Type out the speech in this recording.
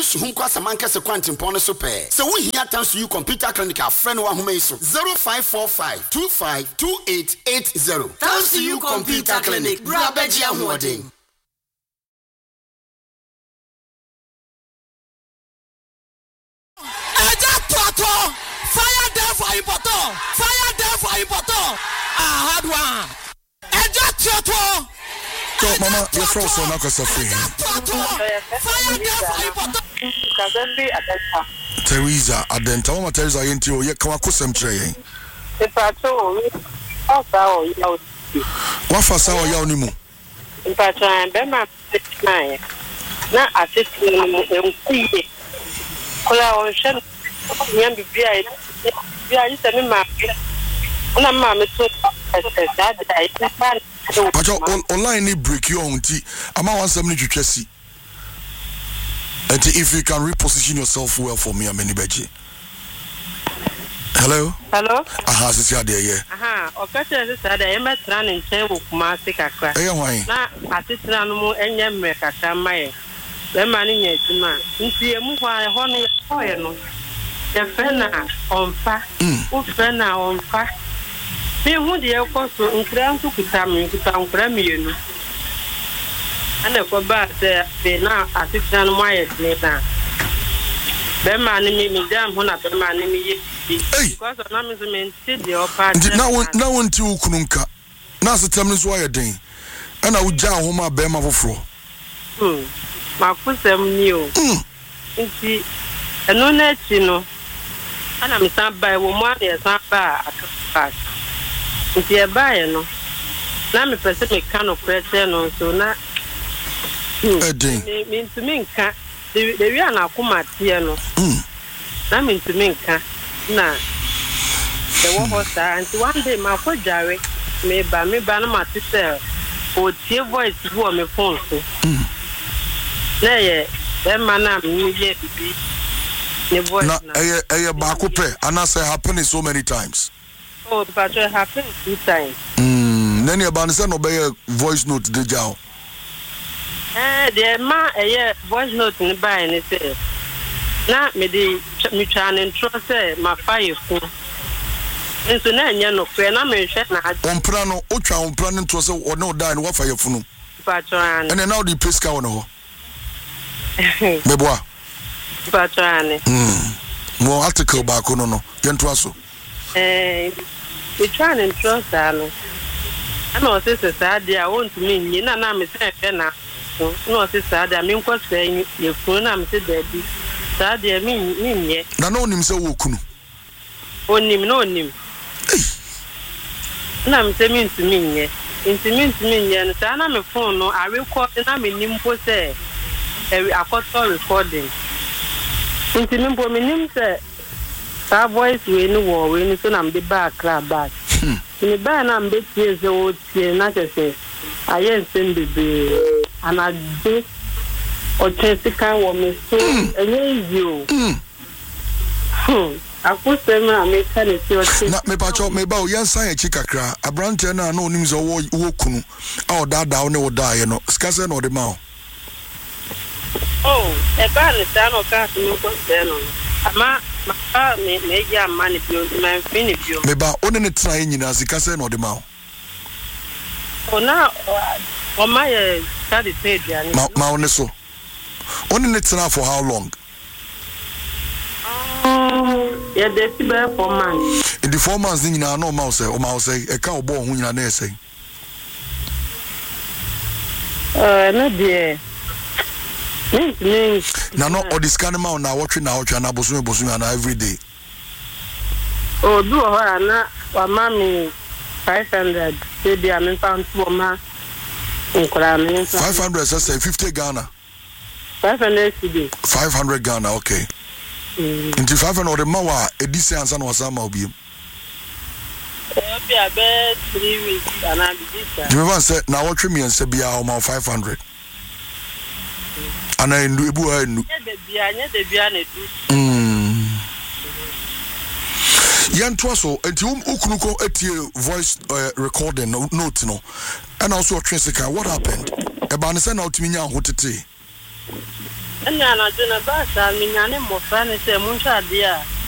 Hum kwa samanka se kwantim pon so pe. Se wo hia tanso you computer clinic a friend wa homa iso 0545 252880. Tanso you computer clinic bra beji ahoden. Fire there for important. Fire there for important. Hard one. Eja toto. Mama, your friends are not so free. Fire there for important. Teresa, Adenta, Mama Teresa, into you come across some tray. If I told What for sour yaunimu? if I try and bema 69. Now I sit in the Kola on Shen. Yambi Bia, you send me my mamma so online ni break your own tea. I'm out 70 to Chessy. And if you can reposition yourself well for me, I'm any beji. Hello? Hello? Aha, this is there, yeah. Aha, okay, this is the Emma Tran in Chen with Masika crack. Hey, why? Now, I sit around more and Yamaka Shamay. The man in your man. You see a move on a honey oil. The fena on fire, fena on fire. Me who the cost to increase to Kutami to town premium. And the Cobat they now at 600 miles later. The man in me, damn, when I the man in me, because of Namizman City or party. Now one to Kununka. Now the time is why a day. And I would jar home my bema for. My foot new. See, and no net, you know. And I'm stand by woman, yes, not bad at the back. If you're buying, no. Now, me person me kind of question on so now. Mean to me, can't the real now come at piano. Now, mean to me, can't now. The one was and one day my foot jarry me by me banner my sister or tear voice go on my phone. Nay, that man, I'm new yet to be. Bakupe, and I say happen so many times. Oh, but it happened 2 times. Then your banner obey a voice note the jaw. The man a voice note in the by and it says, not me the mutual and trust my fire phone. And so now you're no friend. I'm a shut now. On Prano, Ocha on Pranin to say or no die and what fire phone. And then now the pesca on her. Mebois. More article back on no. Yentuaso. We try and trust Alan. I know sister sad I want to mean you know I'm saying now. No sister I mean what's saying your phone I'm said baby. Sad I mean ye. Na no nim se wo kunu. Onim no nim. Na I'm saying to me ye. Into me ye and say na me phone no I record na me nim po say I got recording. Into me po me nim say that voice we no war we so na me back crab back. Me ba na me tie ze o tie na say I send the and I do or chance kan wo me so enye you. I put them na me kan ti o tie. Na me pa cho me ba o yansan e chikakra abrante na na onim ze wo kunu a o da ne wo da ye no skase na o de ma o. Oh, e ba ni ta no ka me ko se no. Ama ma me ya mani bio me fini bio. Me ba one ne tra nyina skase na o de ma o. Oh na o ma ye study page ya. Ma one so. One ne tra for how long? Yeah, they see by 4 months. In the 4 months nyina no ma o say e ka obo ho nyina na e say. No dear. Na no or this kind ma na watch na bosu na every day. Oh, do na wa mami 500. Baby I'm in pound to ma. 500 say 50 Ghana. 500 cedi. 500 Ghana, okay. Into 500 the mawa edisi ansa na wasama obi. Be about 3 weeks and I be this. You ever say na watch me and say bia o ma 500. And I do ebu I do. The bia na do. Yanto so enti ukunuko etie voice recording note no. And also Tresika, what happened? Eba ne say na otimi nya hotete. ɛna anadwo na baasa menyane mmɔfra ne sɛ monhwɛ adeɛ a